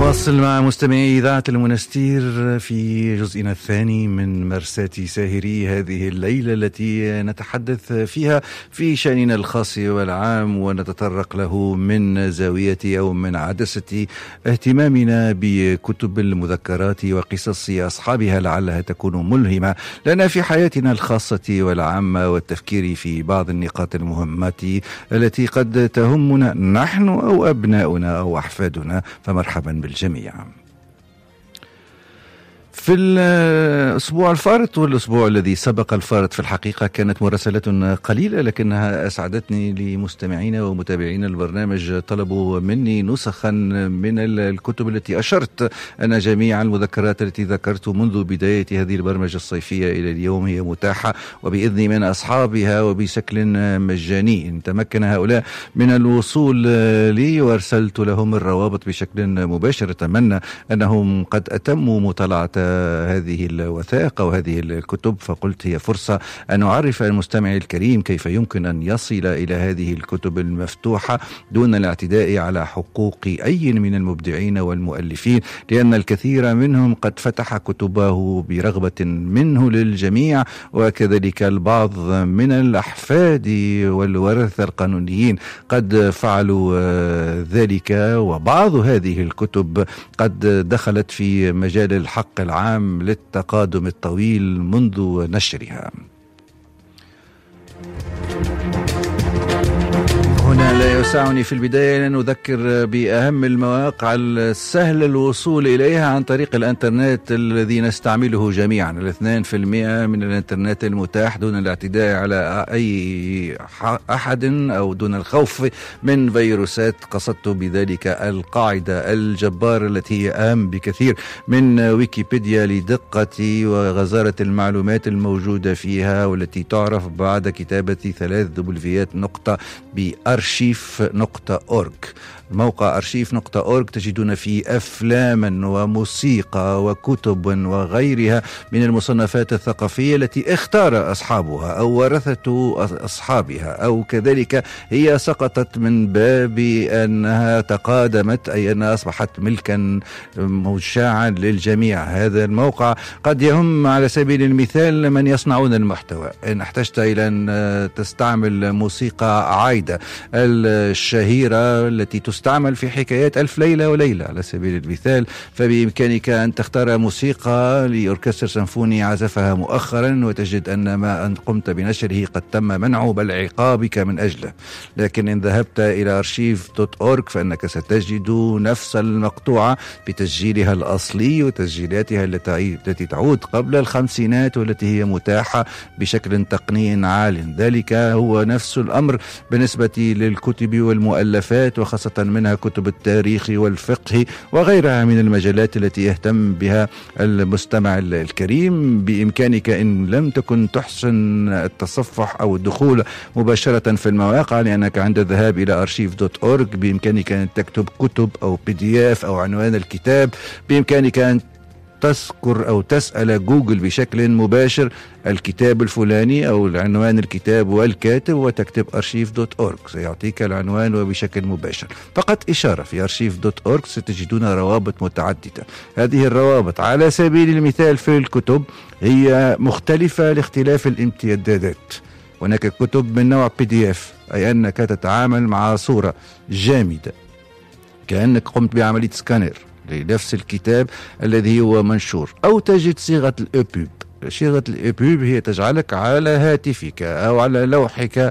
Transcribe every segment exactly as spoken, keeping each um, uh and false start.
نواصل مع مستمعي إذاعة المنستير في جزئنا الثاني من مرساة ساهري هذه الليلة التي نتحدث فيها في شأننا الخاص والعام، ونتطرق له من زاوية أو من عدسة اهتمامنا بكتب المذكرات وقصص أصحابها لعلها تكون ملهمة لنا في حياتنا الخاصة والعامة، والتفكير في بعض النقاط المهمة التي قد تهمنا نحن أو أبناؤنا أو أحفادنا، فمرحبا بالجميع. في الأسبوع الفارط والأسبوع الذي سبق الفارط في الحقيقة كانت مراسلة قليلة لكنها أسعدتني لمستمعين ومتابعين البرنامج. طلبوا مني نسخا من الكتب التي أشرت أن جميع المذكرات التي ذكرت منذ بداية هذه البرمجة الصيفية إلى اليوم هي متاحة وبإذن من أصحابها وبشكل مجاني. تمكن هؤلاء من الوصول لي وأرسلت لهم الروابط بشكل مباشر. أتمنى أنهم قد أتموا مطالعة هذه الوثائق أو هذه الكتب، فقلت هي فرصة أن أعرف المستمع الكريم كيف يمكن أن يصل إلى هذه الكتب المفتوحة دون الاعتداء على حقوق أي من المبدعين والمؤلفين، لأن الكثير منهم قد فتح كتبه برغبة منه للجميع، وكذلك البعض من الأحفاد والورثة القانونيين قد فعلوا ذلك، وبعض هذه الكتب قد دخلت في مجال الحق العام للتقادم الطويل منذ نشرها. هنا لا يسعني في البداية أن أذكر بأهم المواقع السهل الوصول إليها عن طريق الإنترنت الذي نستعمله جميعا. الاثنين في المئة من الإنترنت المتاح دون الاعتداء على أي أحد أو دون الخوف من فيروسات. قصدت بذلك القاعدة الجبارة التي هي أهم بكثير من ويكيبيديا لدقة وغزارة المعلومات الموجودة فيها، والتي تعرف بعد كتابة ثلاث دبليوات نقطة بأرشيف نقطة أورج. موقع أرشيف نقطة أورج تجدون فيه أفلاما وموسيقى وكتب وغيرها من المصنفات الثقافية التي اختار أصحابها أو ورثة أصحابها، أو كذلك هي سقطت من باب أنها تقادمت، أي أنها أصبحت ملكا مشاعا للجميع. هذا الموقع قد يهم على سبيل المثال من يصنعون المحتوى. إن احتجت إلى أن تستعمل موسيقى عايدة الشهيرة التي تستعمل في حكايات ألف ليلة وليلة على سبيل المثال، فبإمكانك أن تختار موسيقى لأوركستر سيمفوني عزفها مؤخرا وتجد أن ما أن قمت بنشره قد تم منعه بل عقابك من أجله. لكن إن ذهبت إلى أرشيف دوت أورج فإنك ستجد نفس المقطوعة بتسجيلها الأصلي وتسجيلاتها التي تعود قبل الخمسينات والتي هي متاحة بشكل تقني عال. ذلك هو نفس الأمر بالنسبة للكتب والمؤلفات، وخاصة منها كتب التاريخ والفقه وغيرها من المجالات التي يهتم بها المستمع الكريم. بإمكانك إن لم تكن تحسن التصفح أو الدخول مباشرة في المواقع لأنك عند الذهاب إلى أرشيف دوت أورج بإمكانك أن تكتب كتب أو بي دي إف أو عنوان الكتاب. بإمكانك أن تذكر أو تسأل جوجل بشكل مباشر الكتاب الفلاني أو العنوان الكتاب والكاتب وتكتب أرشيف دوت أورج، سيعطيك العنوان وبشكل مباشر. فقط إشارة في أرشيف دوت أورج ستجدون روابط متعددة. هذه الروابط على سبيل المثال في الكتب هي مختلفة لاختلاف الامتدادات. هناك كتب من نوع بي دي إف، أي أنك تتعامل مع صورة جامدة كأنك قمت بعملية سكانر لنفس الكتاب الذي هو منشور، أو تجد صيغة الأبوب. صيغة الإبوب هي تجعلك على هاتفك أو على لوحك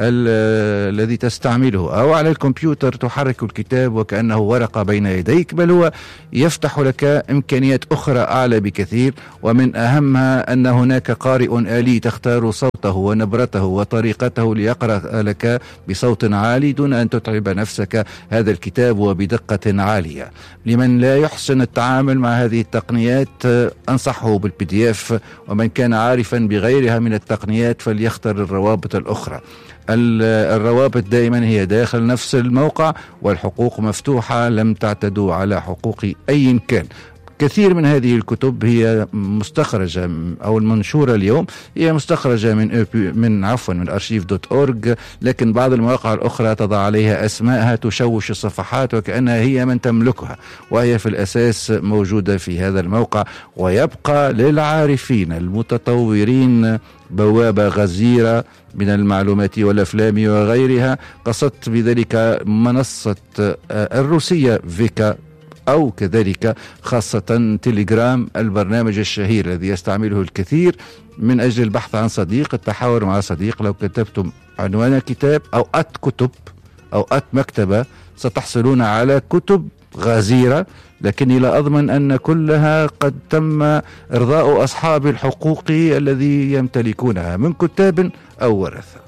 الذي تستعمله أو على الكمبيوتر تحرك الكتاب وكأنه ورقة بين يديك، بل هو يفتح لك إمكانيات أخرى أعلى بكثير، ومن أهمها أن هناك قارئ آلي تختار صوته ونبرته وطريقته ليقرأ لك بصوت عالي دون أن تتعب نفسك هذا الكتاب وبدقة عالية. لمن لا يحسن التعامل مع هذه التقنيات أنصحه بالبي دي إف، ومن كان عارفا بغيرها من التقنيات فليختر الروابط الأخرى. الروابط دائما هي داخل نفس الموقع والحقوق مفتوحة، لم تعتدوا على حقوق أي كان. كثير من هذه الكتب هي مستخرجة أو المنشورة اليوم هي مستخرجة من من عفوا من أرشيف دوت أورج، لكن بعض المواقع الأخرى تضع عليها أسماءها تشوش الصفحات وكأنها هي من تملكها، وهي في الأساس موجودة في هذا الموقع. ويبقى للعارفين المتطورين بوابة غزيرة من المعلومات والأفلام وغيرها. قصدت بذلك منصة الروسية فيكا، أو كذلك خاصة تيليجرام، البرنامج الشهير الذي يستعمله الكثير من أجل البحث عن صديق، التحاور مع صديق. لو كتبتم عنوان كتاب أو أت كتب أو أت مكتبة ستحصلون على كتب غزيرة، لكني لا أضمن أن كلها قد تم إرضاء أصحاب الحقوق الذي يمتلكونها من كتاب أو ورثة.